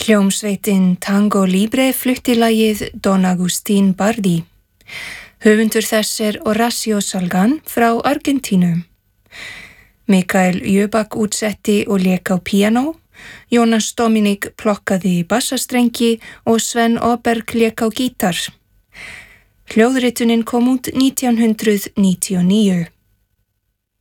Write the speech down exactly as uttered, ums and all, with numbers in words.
Hljómsveitin Tango Libre flutti lagið Don Agustín Bardi. Höfundur þess er Horacio Salgán frá Argentínu. Mikael Jöbak útsetti og lék á píanó, Jónas Dominik plokkaði bassastrengi og Sven Oberg lék á gítar. Hljóðritunin kom út nítján hundrað níutíu og níu.